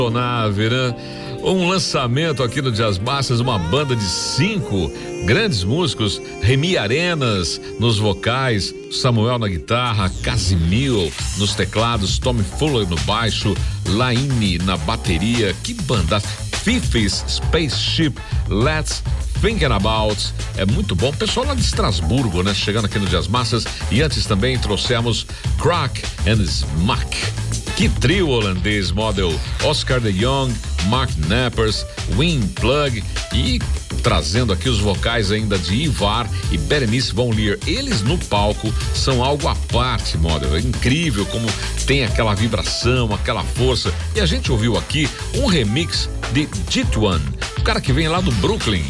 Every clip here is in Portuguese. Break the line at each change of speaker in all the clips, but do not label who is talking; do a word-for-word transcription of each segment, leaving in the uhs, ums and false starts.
Nave, né? Um lançamento aqui no Jazz Masters, uma banda de cinco grandes músicos, Remy Arenas nos vocais, Samuel na guitarra, Casimiro nos teclados, Tommy Fuller no baixo, Laine na bateria. Que banda! Fifth Spaceship, Let's Thinking About, é muito bom. Pessoal lá de Estrasburgo, né? Chegando aqui no Jazz Masters. E antes também trouxemos Crack and Smack. Que trio holandês, Model, Oscar de Jong, Mark Knappers, Win Plug e trazendo aqui os vocais ainda de Ivar e Berenice Von Leer. Eles no palco são algo à parte, Model. É incrível como tem aquela vibração, aquela força. E a gente ouviu aqui um remix de Jituan, o cara que vem lá do Brooklyn.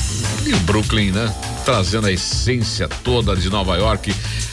E o Brooklyn, né? Trazendo a essência toda de Nova York.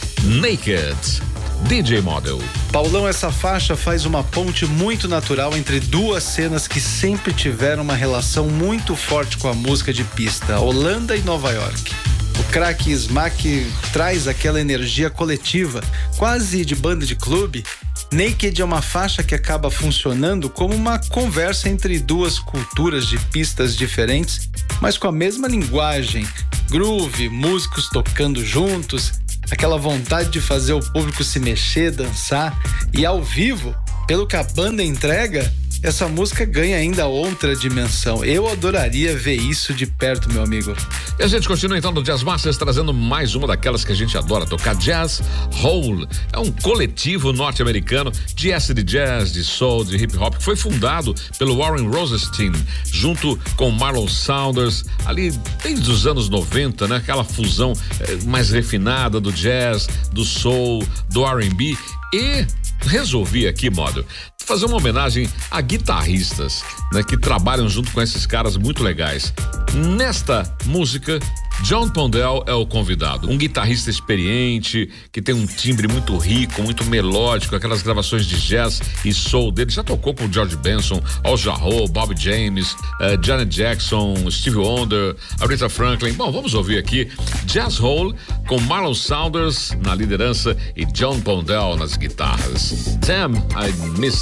Naked. D J Model.
Paulão, essa faixa faz uma ponte muito natural entre duas cenas que sempre tiveram uma relação muito forte com a música de pista, Holanda e Nova York. O Crack e Smack traz aquela energia coletiva, quase de banda de clube. Naked é uma faixa que acaba funcionando como uma conversa entre duas culturas de pistas diferentes, mas com a mesma linguagem. Groove, músicos tocando juntos, aquela vontade de fazer o público se mexer, dançar. E ao vivo, pelo que a banda entrega, essa música ganha ainda outra dimensão. Eu adoraria ver isso de perto, meu amigo.
E a gente continua então no Jazz Masters trazendo mais uma daquelas que a gente adora tocar, Jazz Hole. É um coletivo norte-americano de acid jazz, de soul, de hip hop, que foi fundado pelo Warren Rosenstein, junto com Marlon Saunders, ali desde os anos noventa, né? Aquela fusão eh, mais refinada do jazz, do soul, do R and B. E resolvi aqui, Modo, fazer uma homenagem a guitarristas, né, que trabalham junto com esses caras muito legais. Nesta música, John Pondell é o convidado, um guitarrista experiente, que tem um timbre muito rico, muito melódico, aquelas gravações de jazz e soul dele. Já tocou com George Benson, Al Jarreau, Bob James, uh, Janet Jackson, Stevie Wonder, Aretha Franklin. Bom, vamos ouvir aqui Jazz Hole com Marlon Saunders na liderança e John Pondell nas guitarras. Damn, I miss